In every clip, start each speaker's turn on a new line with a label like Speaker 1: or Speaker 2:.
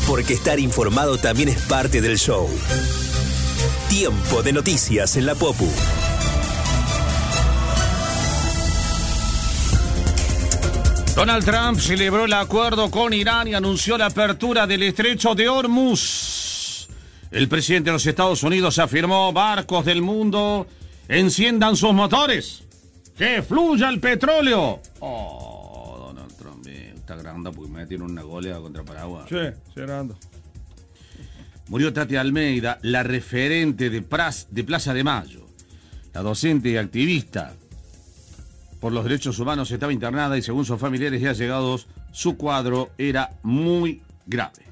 Speaker 1: porque estar informado también es parte del show. Tiempo de noticias en la Popu.
Speaker 2: Donald Trump celebró el acuerdo con Irán y anunció la apertura del estrecho de Hormuz. El presidente de los Estados Unidos afirmó: barcos del mundo, enciendan sus motores, que fluya el petróleo. Oh, Donald Trump está grande porque me tiene una goleada contra Paraguay.
Speaker 3: Sí, grande.
Speaker 2: Murió Tati Almeida, la referente de Plaza de Mayo. La docente y activista por los derechos humanos estaba internada y, según sus familiares y allegados, su cuadro era muy grave.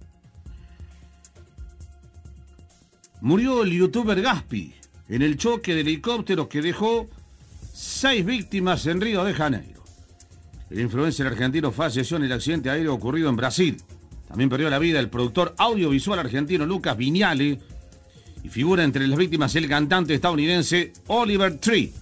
Speaker 2: Murió el youtuber Gaspi en el choque de helicópteros que dejó 6 víctimas en Río de Janeiro. El influencer argentino falleció en el accidente aéreo ocurrido en Brasil. También perdió la vida el productor audiovisual argentino Lucas Viñale, y figura entre las víctimas el cantante estadounidense Oliver Tree.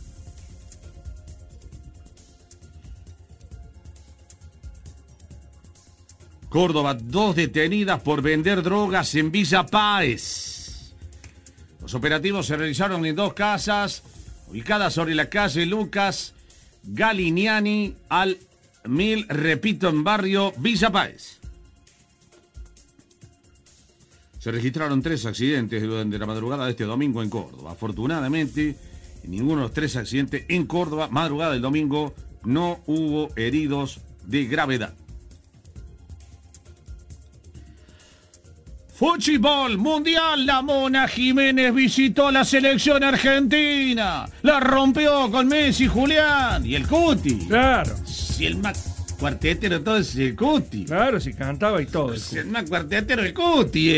Speaker 2: Córdoba, 2 detenidas por vender drogas en Villa Páez. Los operativos se realizaron en 2 casas ubicadas sobre la calle Lucas Galiniani al 1000, repito, en barrio Villa Páez. Se registraron 3 accidentes durante la madrugada de este domingo en Córdoba. Afortunadamente, en ninguno de los 3 accidentes en Córdoba, madrugada del domingo, no hubo heridos de gravedad. Fútbol mundial, la Mona Jiménez visitó la selección argentina. La rompió con Messi, Julián y el Cuti.
Speaker 3: Claro.
Speaker 2: Si el más cuartetero todo es el Cuti.
Speaker 3: Claro, si cantaba y todo.
Speaker 2: Si el más cuartetero el Cuti.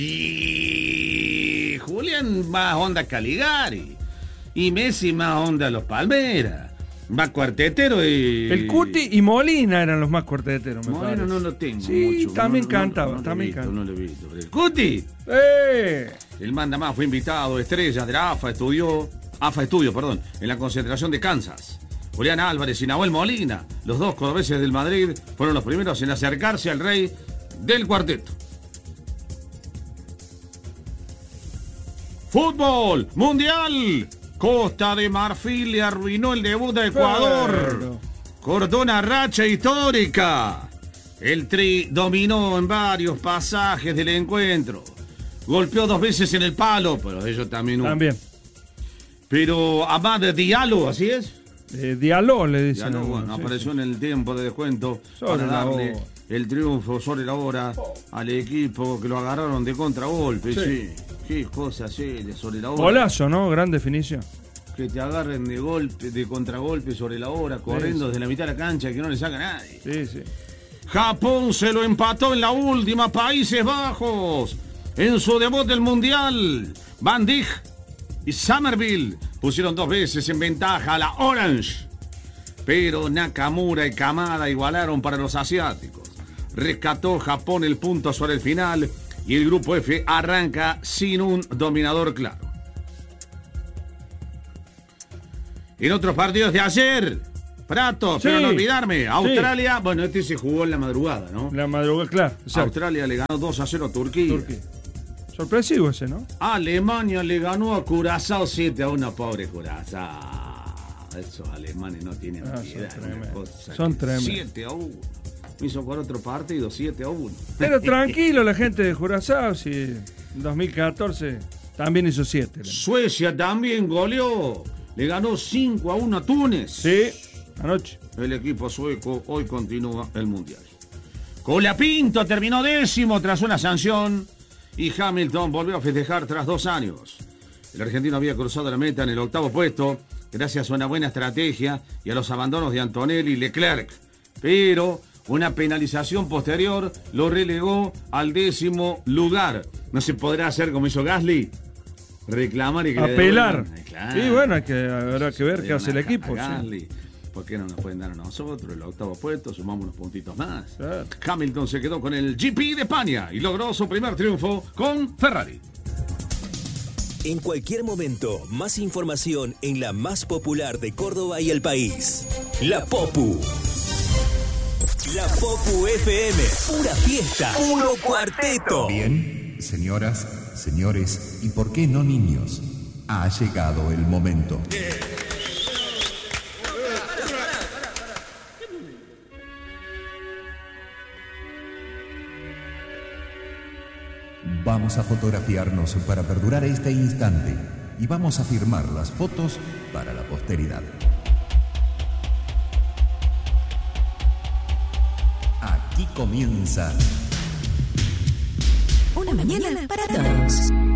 Speaker 2: Y Julián más onda Caligari. Y Messi más onda Los Palmeras. Más cuartetero y...
Speaker 3: El Cuti y Molina eran los más cuarteteros, me
Speaker 2: Molina
Speaker 3: parece.
Speaker 2: no lo tengo
Speaker 3: sí,
Speaker 2: mucho.
Speaker 3: también
Speaker 2: No,
Speaker 3: cantaba,
Speaker 2: no
Speaker 3: también cantaba.
Speaker 2: No lo he visto. Pero el Cuti,
Speaker 3: ¡Eh!
Speaker 2: el manda más, fue invitado, estrella de la AFA Estudio, en la concentración de Kansas. Julián Álvarez y Nahuel Molina, los 2 cordobeses del Madrid, fueron los primeros en acercarse al rey del cuarteto. Fútbol mundial. Costa de Marfil le arruinó el debut de Ecuador.
Speaker 3: Pero...
Speaker 2: cortó una racha histórica. El Tri dominó en varios pasajes del encuentro. Golpeó 2 veces en el palo, pero ellos también...
Speaker 3: También.
Speaker 2: Pero Amad Diallo, ¿así es?
Speaker 3: Diallo le dicen.
Speaker 2: Diallo, bueno,
Speaker 3: sí,
Speaker 2: apareció en el tiempo de descuento
Speaker 3: sobre
Speaker 2: para darle
Speaker 3: hora.
Speaker 2: El triunfo sobre la hora al equipo que lo agarraron de contragolpe. Sí. Qué cosa, de sobre la hora.
Speaker 3: Golazo, ¿no? Gran definición.
Speaker 2: Que te agarren de golpe, de contragolpe sobre la hora, corriendo desde la mitad de la cancha y que no le saca a nadie.
Speaker 3: Sí.
Speaker 2: Japón se lo empató en la última, Países Bajos. En su debut del Mundial, Van Dijk y Somerville pusieron 2 veces en ventaja a la Orange. Pero Nakamura y Kamada igualaron para los asiáticos. Rescató Japón el punto sobre el final y el grupo F arranca sin un dominador claro. En otros partidos de ayer, Prato,
Speaker 3: Sí.
Speaker 2: pero no olvidarme, Australia, bueno, este se jugó en la madrugada, ¿no?
Speaker 3: La madrugada, claro. Exacto.
Speaker 2: Australia le ganó 2-0 a Turquía.
Speaker 3: Sorpresivo ese, ¿no?
Speaker 2: Alemania le ganó a Curazao 7-1, pobre Curazao. Esos alemanes no tienen piedad.
Speaker 3: Son tremendos.
Speaker 2: 7-1. Hizo por otro partido, 7-1.
Speaker 3: Pero tranquilo la gente de Curazao, si en 2014 también hizo 7.
Speaker 2: Suecia también goleó. Le ganó 5-1 a Túnez.
Speaker 3: Sí, anoche.
Speaker 2: El equipo sueco hoy continúa el Mundial. Colapinto terminó 10º tras una sanción y Hamilton volvió a festejar tras 2 años. El argentino había cruzado la meta en el 8º puesto gracias a una buena estrategia y a los abandonos de Antonelli y Leclerc. Pero una penalización posterior lo relegó al 10º lugar. ¿No se podrá hacer como hizo Gasly? Reclamar y que
Speaker 3: apelar.
Speaker 2: Claro.
Speaker 3: Sí, bueno, habrá que ver qué hace el equipo.
Speaker 2: Sí. ¿Por qué no nos pueden dar a nosotros el 8º puesto? Sumamos unos puntitos más.
Speaker 3: Claro.
Speaker 2: Hamilton se quedó con el GP de España y logró su primer triunfo con Ferrari.
Speaker 1: En cualquier momento, más información en la más popular de Córdoba y el país. La Popu. La Popu FM, pura fiesta, puro cuarteto.
Speaker 4: Bien, señoras, señores, y por qué no niños, ha llegado el momento. Vamos a fotografiarnos para perdurar este instante y vamos a firmar las fotos para la posteridad. Aquí comienza
Speaker 5: una mañana para todos.